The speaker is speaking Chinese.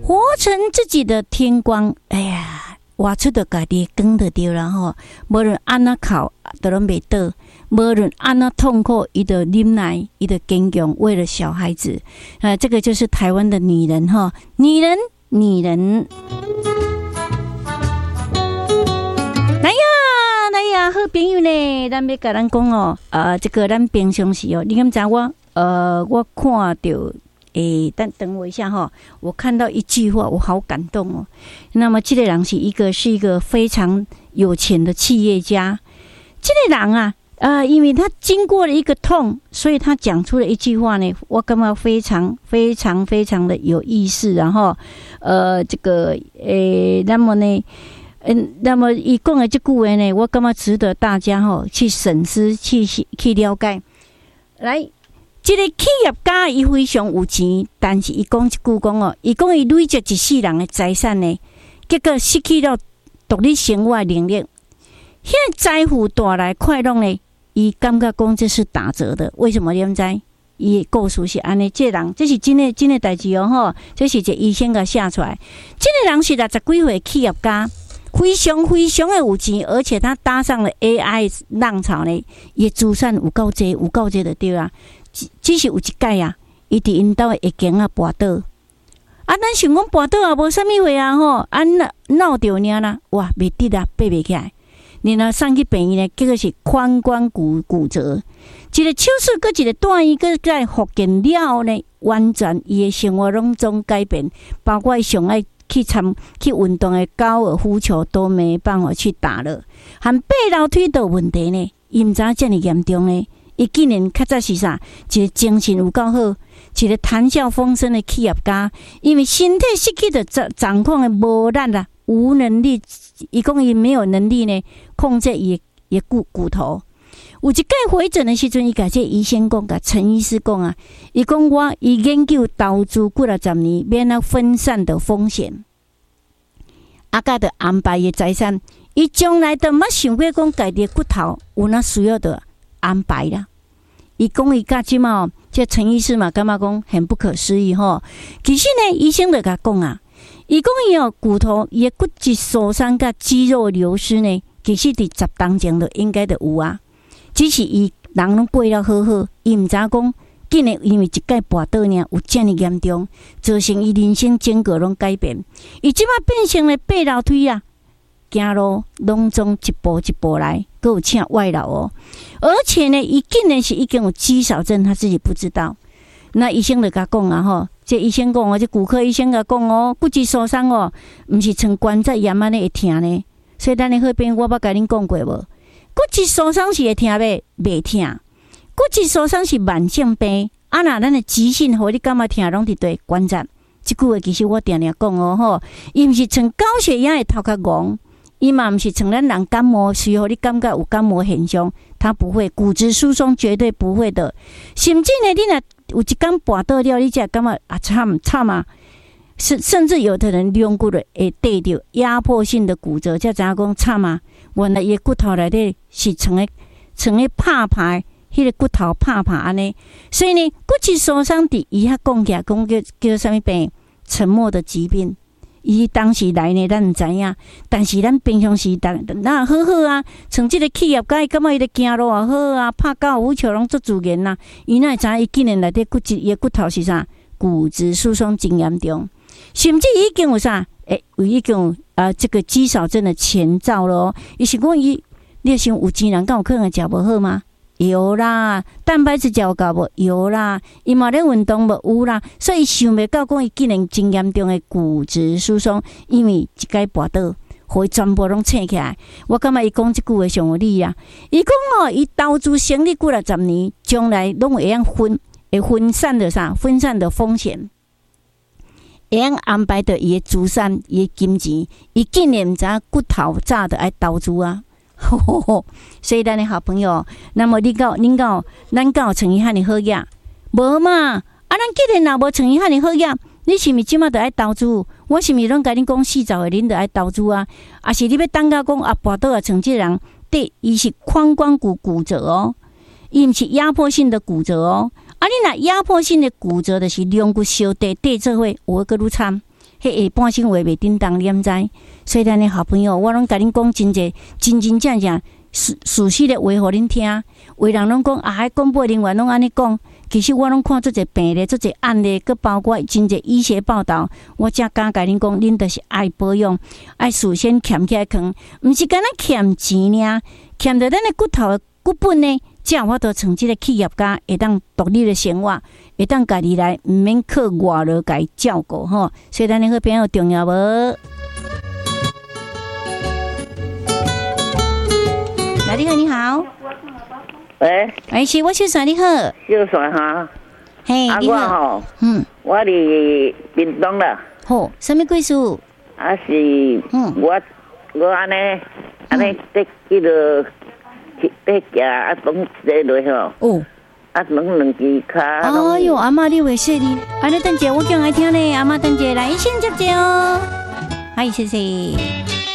活成自己的天光。哎呀，活出的家己光就对了吼。无论安怎哭，都拢袂倒；无论安怎痛苦，伊都忍耐，伊都坚强，为了小孩子。这个就是台湾的女人哈，女人。来呀，好朋友呢，咱要甲咱讲哦，这个咱平常时哦，你敢知我看到。等我一下哈，我看到一句话，我好感动哦。那么这个人是一个非常有钱的企业家。这个人啊，因为他经过了一个痛，所以他讲出了一句话呢，我感觉非常非常非常的有意思。然后这个那么呢，那么伊讲的这句话呢，我感觉值得大家去审思，去了解。来。这个企业家伊非常有钱，但是伊讲一句讲伊讲伊累积一世人的财产呢，结果失去了独立生活的能力。现在财富带来快乐呢，伊感觉讲这是打折的。为什么你知？伊故事是安尼，这人这是真的代志哦这是一个医生甲写出来。这个人是60几岁企业家，非常非常的有钱，而且他搭上了 AI 浪潮呢，伊资产有够济就对啦。只是有一届啊，伊伫因兜会经跋倒。咱想讲跋倒也无啥物货闹着啦，哇，袂得啊，爬袂起来。然后送去病院呢，结果是髋关骨折。一个手术，搁一个段医，搁再复健了后呢，完全伊的生活拢总改变，包括伊上爱去运动的高尔夫球都没办法去打了，含爬楼梯都有问题呢，伊毋知影遮尔严重呢。伊竟然较早是啥？一个精神有够好，一个谈笑风生的企业家，因为身体失去的掌控的无力啦，无能力。伊讲伊没有能力呢，控制伊骨头。有一届回诊的时阵，伊甲这医生讲，甲陈医师讲啊，伊讲伊研究投资几60年，免了分散的风险，甲着安排伊财产，伊将来都毋想过讲家己的骨头有哪需要的安排啦。伊讲伊甲即嘛，这陈医师嘛，感觉讲很不可思议吼。其实呢，医生就甲讲啊，伊讲伊骨头伊的骨质受伤甲肌肉流失呢，其实伫10当前就应该就有啊。只是伊人拢过了好好，伊毋知讲，竟然因为一届跋倒呢，有遮尔严重，造成伊人生整个拢改变。伊即马变成了爬楼梯啊，行路拢总一步一步来。还有请外劳哦，而且呢，伊竟然是已经有肌少症，他自己不知道。那医生就甲讲啊这医生讲这骨科医生甲讲骨质受伤毋是像关节炎安尼会痛呢。所以咱的好朋友，我捌甲恁讲过无？骨质受伤是会痛袂痛？骨质受伤是慢性病，若咱的急性，互你感觉痛，拢伫对关节。这句话其实我定定讲伊毋是像高血压会头壳戆。伊嘛毋是像咱人感冒，随后你感觉有感冒现象，它不会，骨质疏松绝对不会的。甚至呢，你若有一天跋倒了，你才感觉惨啊！甚至有的人两骨会对着压迫性的骨折，才知影讲惨啊！原来伊骨头内底是像咧拍拍，迄个骨头拍拍安尼。所以呢，骨质疏松伫伊遐讲起来，讲叫啥物病？沉默的疾病。伊当时来呢，咱毋知影，但是咱平常时那好啊，像即个企业家，感觉伊咧行路也好啊，拍高尔夫球拢足自然啦。伊哪会知伊竟然内底伊的骨头是啥？骨质疏松真严重，甚至已经有啥？已经有这个肌少症的前兆咯。伊是讲你想有钱人，敢有可能食无好吗？有啦，蛋白质食有够无？有啦，伊嘛咧运动无？有啦，所以想袂到讲伊竟然真严重的骨质疏松，因为一届跋倒，互伊全部拢醒起来。我感觉伊讲即句话上有理啊！伊讲伊投资成立60年，将来拢会分散的啥？分散的风险，会用安排到伊的资产、伊的金钱，伊竟然毋知影骨头早就爱投资啊！所以咱的好朋友，那么咱有像伊遐尼好业，无嘛？咱既然若无像伊遐尼好业，你是毋是即马就爱投资？我是毋是拢甲恁讲40岁恁就爱投资啊？还是你要等甲讲跋倒像即人，对，伊是髋关骨骨折伊毋是压迫性的骨折你若压迫性的骨折，就是两骨相对做伙，有个愈惨。 迄下半身话袂叮当，你毋知？所以咱的好朋友，我拢甲恁讲真济，真真正正事实的话，互恁听。有人拢讲啊，迄广播人员拢安尼讲，其实我拢看做者病例，做者案例，佮包括真济医学报道，我才敢甲恁讲，恁著是爱保养，爱事先欠起来扛，毋是干那欠钱尔，欠着咱的骨头骨本呢。这样我都从这个企业家会当独立的生活，会当家己来，毋免靠外劳来照顾吼。所以咱的好朋友重要无？来，你好，你好。 喂， 哎，是我小帅，你好。 小帅哈， 嘿，你好。 我伫屏东啦。 好，什么故事？ 啊是，我安尼得去着。得行啊，放坐落吼。哦。啊，两支脚。 哎呦，阿妈你会说你，安尼等者我叫来听咧，阿妈等者来先接者哦。好，谢谢。